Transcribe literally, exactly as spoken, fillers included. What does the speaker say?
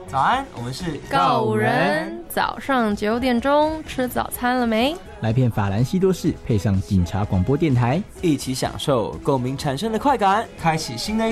早安，我们是告五人。早上九点钟吃早餐了没？ 来片法兰西多士，配上警察广播电台， 一起享受共鸣产生的快感，开启新的